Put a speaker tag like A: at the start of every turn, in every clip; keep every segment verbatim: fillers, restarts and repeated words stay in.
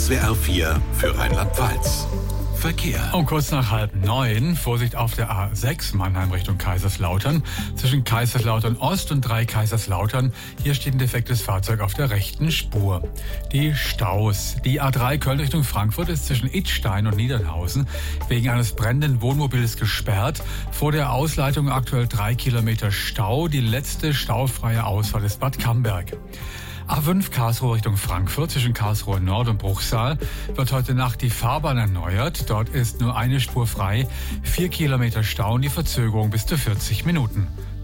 A: S W R vier für Rheinland-Pfalz. Verkehr.
B: Um kurz nach halb neun, Vorsicht auf der A sechs, Mannheim Richtung Kaiserslautern. Zwischen Kaiserslautern Ost und drei Kaiserslautern. Hier steht ein defektes Fahrzeug auf der rechten Spur. Die Staus. Die A drei Köln Richtung Frankfurt ist zwischen Idstein und Niedernhausen wegen eines brennenden Wohnmobils gesperrt. Vor der Ausleitung aktuell drei Kilometer Stau. Die letzte staufreie Ausfahrt ist Bad Camberg. A fünf Karlsruhe Richtung Frankfurt zwischen Karlsruhe Nord und Bruchsal wird heute Nacht die Fahrbahn erneuert. Dort ist nur eine Spur frei. Vier Kilometer Stau und die Verzögerung bis zu vierzig Minuten.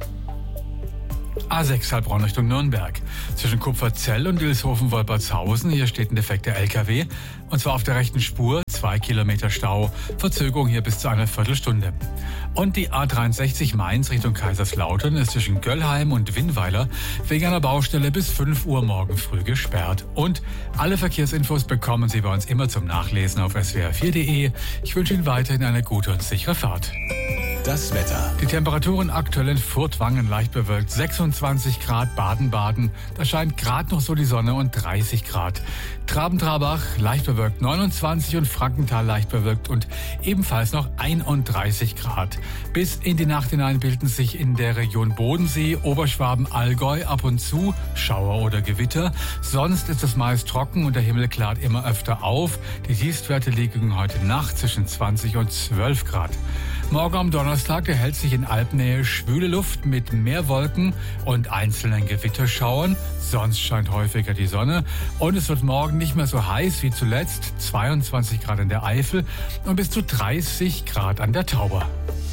B: A sechs Heilbronn Richtung Nürnberg. Zwischen Kupferzell und Ilshofen-Wolpertshausen. Hier steht ein defekter L K W. Und zwar auf der rechten Spur. Zwei Kilometer Stau. Verzögerung hier bis zu einer Viertelstunde. Und die A dreiundsechzig Mainz Richtung Kaiserslautern ist zwischen Göllheim und Winnweiler wegen einer Baustelle bis fünf Uhr morgen früh gesperrt. Und alle Verkehrsinfos bekommen Sie bei uns immer zum Nachlesen auf S W R vier Punkt de. Ich wünsche Ihnen weiterhin eine gute und sichere Fahrt.
A: Das Wetter.
B: Die Temperaturen aktuell in Furtwangen leicht bewölkt, sechsundzwanzig Grad, Baden-Baden, da scheint gerade noch so die Sonne und dreißig Grad. Traben-Trarbach leicht bewölkt, neunundzwanzig und Frankenthal leicht bewölkt und ebenfalls noch einunddreißig Grad. Bis in die Nacht hinein bilden sich in der Region Bodensee, Oberschwaben, Allgäu ab und zu Schauer oder Gewitter. Sonst ist es meist trocken und der Himmel klart immer öfter auf. Die Tiefstwerte liegen heute Nacht zwischen zwanzig und zwölf Grad. Morgen am Donnerstag erhält sich in Alpennähe schwüle Luft mit mehr Wolken und einzelnen Gewitterschauern. Sonst scheint häufiger die Sonne. Und es wird morgen nicht mehr so heiß wie zuletzt. zweiundzwanzig Grad in der Eifel und bis zu dreißig Grad an der Tauber.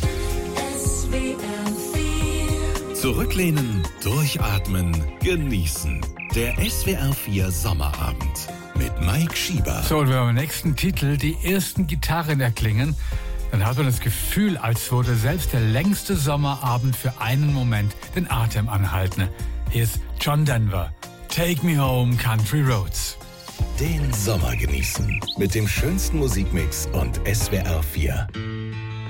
A: Zurücklehnen, durchatmen, genießen. Der S W R vier Sommerabend mit Mike Schieber.
B: So, und wenn wir beim nächsten Titel die ersten Gitarren erklingen, dann hat man das Gefühl, als würde selbst der längste Sommerabend für einen Moment den Atem anhalten. Hier ist John Denver. Take Me Home, Country Roads.
A: Den Sommer genießen mit dem schönsten Musikmix und S W R vier.